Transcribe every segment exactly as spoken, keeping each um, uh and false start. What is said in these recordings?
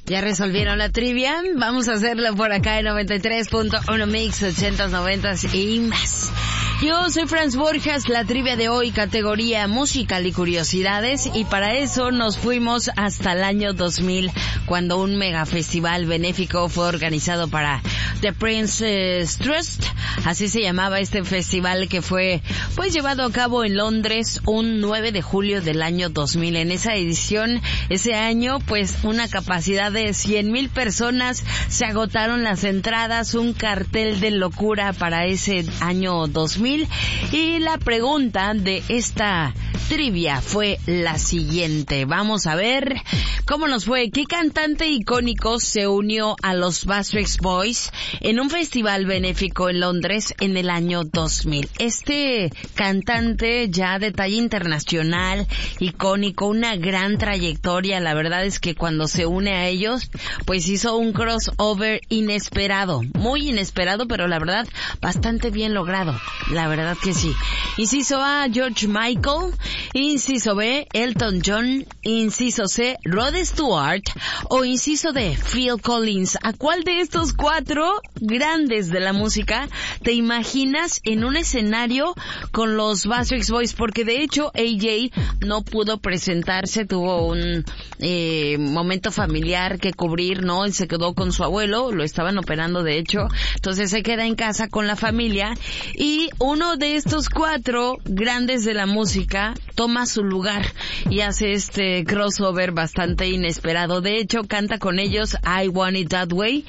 ¿Ya resolvieron la trivia? Vamos a hacerlo por acá en noventa y tres punto uno Mix, ochentas, noventas y más. Yo soy Franz Borjas, la trivia de hoy, categoría musical y curiosidades, y para eso nos fuimos hasta el año dos mil, cuando un mega festival benéfico fue organizado para The Prince's Trust, así se llamaba este festival, que fue pues llevado a cabo en Londres un nueve de julio del año dos mil. En esa edición, ese año, pues una capacidad de cien mil personas, se agotaron las entradas, un cartel de locura para ese año dos mil. Y la pregunta de esta trivia fue la siguiente. Vamos a ver cómo nos fue. ¿Qué cantante icónico se unió a los Backstreet Boys en un festival benéfico en Londres en el año dos mil? Este cantante ya de talla internacional, icónico, una gran trayectoria. La verdad es que cuando se une a ellos, pues hizo un crossover inesperado, muy inesperado, pero la verdad bastante bien logrado. La verdad que sí. Inciso A, George Michael. Inciso B, Elton John. Inciso C, Rod Stewart. O inciso D, Phil Collins. ¿A cuál de estos cuatro grandes de la música te imaginas en un escenario con los Backstreet Boys? Porque de hecho A J no pudo presentarse, tuvo un eh, momento familiar que cubrir, ¿no? Él se quedó con su abuelo, lo estaban operando de hecho, entonces se queda en casa con la familia, y uno de estos cuatro grandes de la música toma su lugar y hace este crossover bastante inesperado. De hecho, canta con ellos I Want It That Way,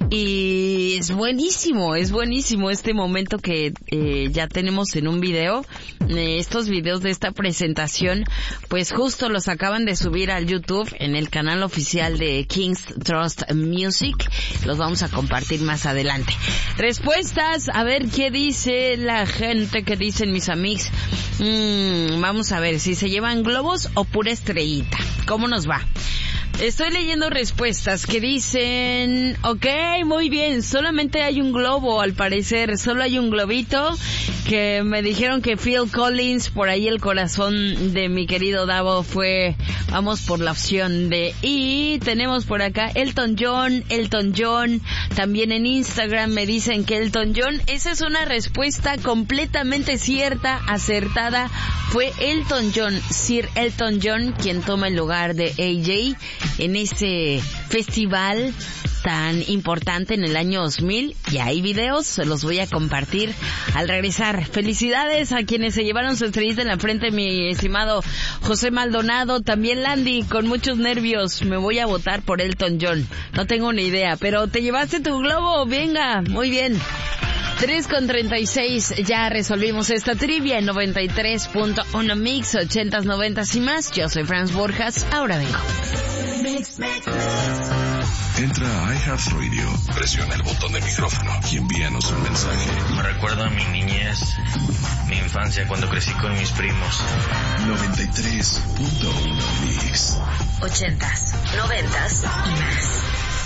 y es buenísimo, es buenísimo este momento que eh, ya tenemos en un video. Eh, estos videos de esta presentación, pues justo los acaban de subir al YouTube en el canal oficial de King's Trust Music. Los vamos a compartir más adelante. Respuestas, a ver qué dice la gente, qué dicen mis amigos. Mm, vamos a ver si se llevan globos o pura estrellita. ¿Cómo nos va? Estoy leyendo respuestas que dicen, ok, muy bien, solamente hay un globo al parecer, solo hay un globito, que me dijeron que Phil Collins, por ahí el corazón de mi querido Davo fue, vamos por la opción de, y tenemos por acá Elton John, Elton John, también en Instagram me dicen que Elton John. Esa es una respuesta completamente cierta, acertada, fue Elton John, Sir Elton John, quien toma el lugar de A J en ese festival tan importante en el año dos mil, y hay videos, se los voy a compartir al regresar. Felicidades a quienes se llevaron su estrellita en la frente, mi estimado José Maldonado, también Landy, con muchos nervios, me voy a votar por Elton John, no tengo ni idea, pero te llevaste tu globo, venga, muy bien. tres con treinta y seis, ya resolvimos esta trivia en noventa y tres punto uno Mix, ochentas, noventas y más. Yo soy Franz Borjas, ahora vengo. Entra a iHeartRadio, presiona el botón de micrófono y envíanos un mensaje. Me recuerda a mi niñez, mi infancia, cuando crecí con mis primos. noventa y tres punto uno Mix. Ochentas, noventas y más.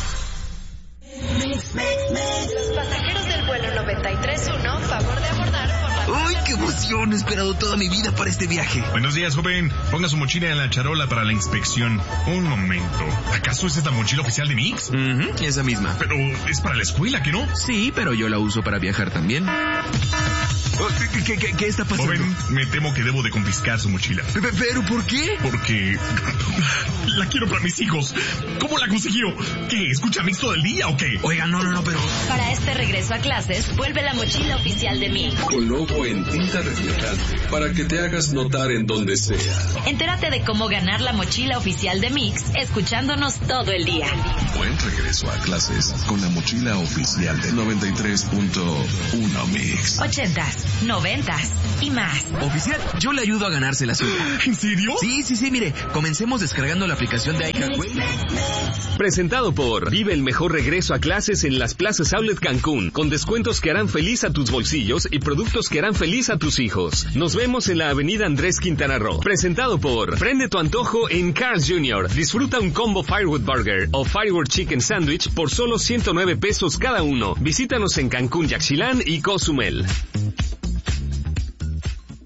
Los pasajeros del vuelo noventa y tres punto uno, favor de abordar por la... ¡Uy, qué emoción! He esperado toda mi vida para este viaje. Buenos días, joven. Ponga su mochila en la charola para la inspección. Un momento. ¿Acaso es esta mochila oficial de Mix? Uh-huh, esa misma. Pero es para la escuela, ¿qué no? Sí, pero yo la uso para viajar también. ¿Qué, qué, qué, qué está pasando? Joven, me temo que debo de confiscar su mochila. ¿Pero por qué? Porque la quiero para mis hijos. ¿Cómo la consiguió? ¿Qué? ¿Escucha Mix todo el día o qué? Oiga, no, no, no, pero... Para este regreso a clases, vuelve la mochila oficial de Mix. Con logo en tinta reflejante, para que te hagas notar en donde sea. Entérate de cómo ganar la mochila oficial de Mix, escuchándonos todo el día. Buen regreso a clases con la mochila oficial de noventa y tres punto uno Mix. Ochentas, noventas y más. Oficial, yo le ayudo a ganarse la suya. ¿En serio? Sí, sí, sí, mire, comencemos descargando la aplicación de iHeartRadio. Presentado por Vive el mejor regreso a clases en las plazas Outlet Cancún, con descuentos que harán feliz a tus bolsillos y productos que harán feliz a tus hijos. Nos vemos en la avenida Andrés Quintana Roo. Presentado por Prende tu antojo en Carl's junior Disfruta un combo Firewood Burger o Firewood Chicken Sandwich por solo ciento nueve pesos cada uno. Visítanos en Cancún, Yaxchilán y Cozumel.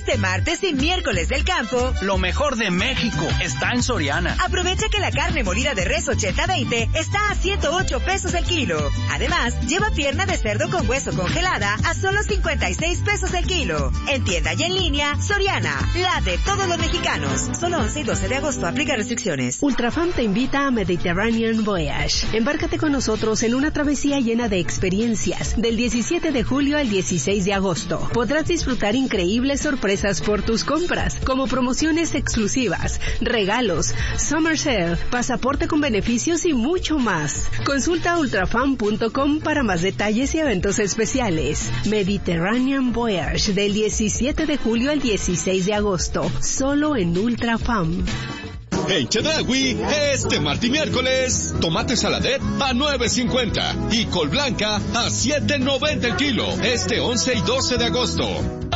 Este martes y miércoles del campo, lo mejor de México está en Soriana. Aprovecha que la carne molida de res ochenta veinte está a ciento ocho pesos el kilo. Además, lleva pierna de cerdo con hueso congelada a solo cincuenta y seis pesos el kilo. En tienda y en línea, Soriana, la de todos los mexicanos. Solo once y doce de agosto, aplica restricciones. Ultrafam te invita a Mediterranean Voyage. Embárcate con nosotros en una travesía llena de experiencias del diecisiete de julio al dieciséis de agosto. Podrás disfrutar increíbles sorpresas por tus compras, como promociones exclusivas, regalos, summer sale, pasaporte con beneficios y mucho más. Consulta ultrafam punto com para más detalles y eventos especiales. Mediterranean Voyage del diecisiete de julio al dieciséis de agosto, solo en Ultrafam. En Chedraui, este martes y miércoles, tomate saladet a nueve cincuenta y col blanca a siete noventa el kilo, este once y doce de agosto.